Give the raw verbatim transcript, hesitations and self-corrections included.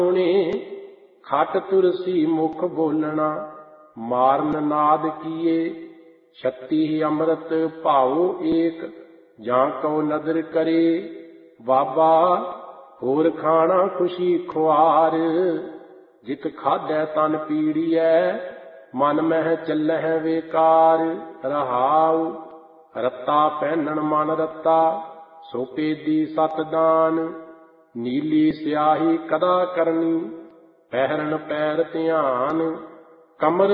ਸੋਹਣੇ ਖਟ ਤੁਰਸੀ ਮੁਖ ਬੋਲਣਾ, ਮਾਰਨ ਨਾਦ ਕੀਏ। ਛੱਤੀ ਅੰਮ੍ਰਿਤ ਭਾਉ ਏਕ, ਜਾਂ ਕਉ ਨਦਰ ਕਰੇ। ਬਾਬਾ ਹੋਰ ਖਾਣਾ ਖੁਸ਼ੀ ਖੁਆਰ, ਜਿਤ ਖਾਧੈ ਤਨ ਪੀੜੀਐ, ਮਨ ਮਹਿ ਚੱਲਹਿ ਵੇਕਾਰ। ਰਹਾਉ ਰੱਤਾ ਪਹਿਨਣ ਮਨ ਰੱਤਾ, ਸੋ ਪੇਦੀ ਸਤ ਦਾਨ। ਨੀਲੀ ਸਿਆਹੀ ਕਦਾ ਕਰਨੀ, ਪਹਿਰਨ ਪੈਰ ਧਿਆਨ। ਕਮਰ